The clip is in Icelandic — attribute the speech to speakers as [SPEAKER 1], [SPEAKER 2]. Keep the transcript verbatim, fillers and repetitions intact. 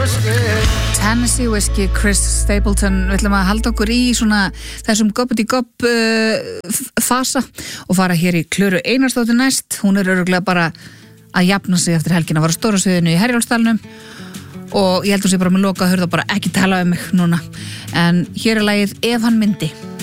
[SPEAKER 1] Tennessee Whiskey, Chris Stapleton. Við ætlum að halda okkur í svona þessum gobbity-gobb uh, fasa og fara hér í Klöru Einarsdóttur næst. Hún er örugglega bara að jafna sig eftir helgina, var á stóra sviðinu í Herjólfsdalnum og ég held hún sé bara með loka að hörða bara ekki tala um mig núna. En hér er lagið Ef hann myndi.